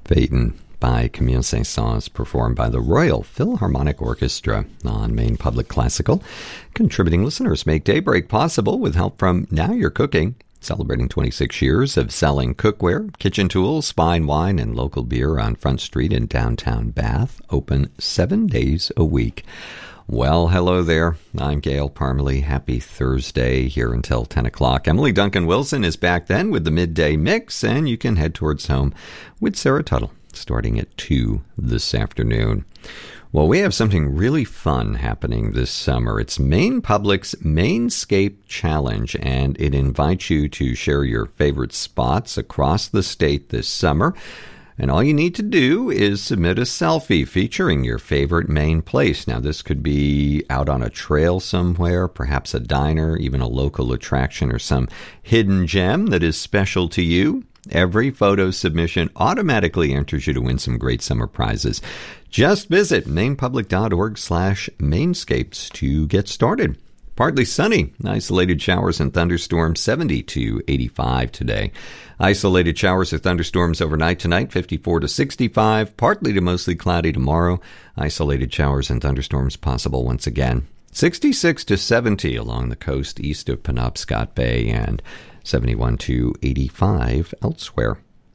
Phaeton by Camille Saint-Saëns, performed by the Royal Philharmonic Orchestra on Maine Public Classical. Contributing listeners make Daybreak possible with help from Now You're Cooking, celebrating 26 years of selling cookware, kitchen tools, fine wine, and local beer on Front Street in downtown Bath, open 7 days a week. Well, hello there. I'm Gail Parmalee. Happy Thursday, here until 10 o'clock. Emily Duncan Wilson is back then with the Midday Mix, and you can head towards home with Sarah Tuttle starting at 2 this afternoon. Well, we have something really fun happening this summer. It's Maine Public's Mainscape Challenge, and it invites you to share your favorite spots across the state this summer. And all you need to do is submit a selfie featuring your favorite Maine place. Now, this could be out on a trail somewhere, perhaps a diner, even a local attraction, or some hidden gem that is special to you. Every photo submission automatically enters you to win some great summer prizes. Just visit mainepublic.org/mainscapes to get started. Partly sunny, isolated showers and thunderstorms, 70 to 85 today. Isolated showers or thunderstorms overnight tonight, 54 to 65. Partly to mostly cloudy tomorrow. Isolated showers and thunderstorms possible once again. 66 to 70 along the coast east of Penobscot Bay, and 71 to 85 elsewhere.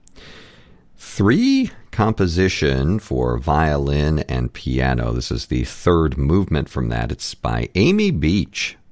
3 composition for violin and piano. This is the third movement from that. It's by Amy Beach,